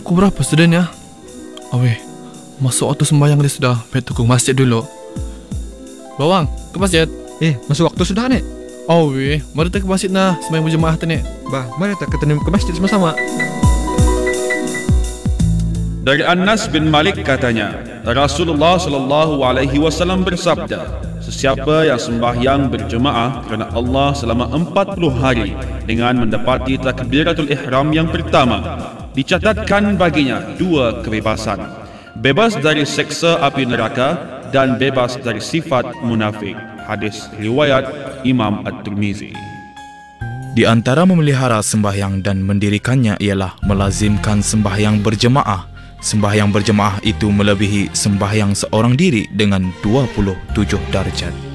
Pukul berapa sudah ni? Aweh, masuk waktu sembahyang dia sudah. Baik tu ke masjid dulu. Bawang, ke masjid. Masuk waktu sudah nek. Aweh, mari kita ke masjid nah sembahyang berjemaah tu nek. Bah, mari kita ke masjid sama-sama. Dari Anas bin Malik katanya, Rasulullah sallallahu alaihi wasallam bersabda, sesiapa yang sembahyang berjemaah kerana Allah selama 40 hari dengan mendapati takbiratul ihram yang pertama, dicatatkan baginya 2 kebebasan. Bebas dari seksa api neraka dan bebas dari sifat munafik. Hadis riwayat Imam At-Tirmizi. Di antara memelihara sembahyang dan mendirikannya ialah melazimkan sembahyang berjemaah. Sembahyang berjemaah itu melebihi sembahyang seorang diri dengan 27 darjat.